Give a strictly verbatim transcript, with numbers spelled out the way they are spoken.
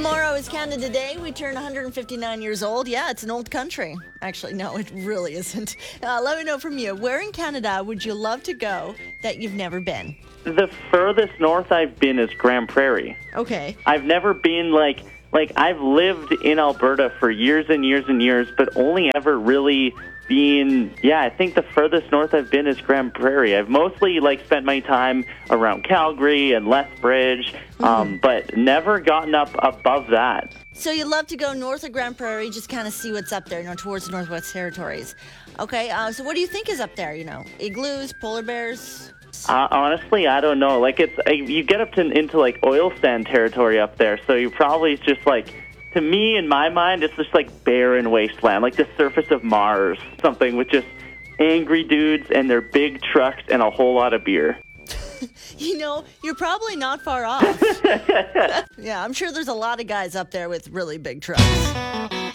Tomorrow is Canada Day. We turn one hundred fifty-nine years old. Yeah, it's an old country. Actually, no, it really isn't. Uh, let me know from you. Where in Canada would you love to go that you've never been? The furthest north I've been is Grand Prairie. Okay. I've never been, like, like I've lived in Alberta for years and years and years, but only ever really been, yeah, I think the furthest north I've been is Grand Prairie. I've mostly, like, spent my time around Calgary and Lethbridge, mm-hmm. um, but never gotten up above that. So you love to go north of Grand Prairie, just kind of see what's up there, you know, towards the Northwest Territories. Okay, uh, so what do you think is up there, you know? Igloos, polar bears? Uh, honestly, I don't know. Like, it's uh, you get up to, into, like, oil sand territory up there, so you probably just, like, to me, in my mind, it's just, like, barren wasteland, like the surface of Mars, something with just angry dudes and their big trucks and a whole lot of beer. You know, you're probably not far off. Yeah, I'm sure there's a lot of guys up there with really big trucks.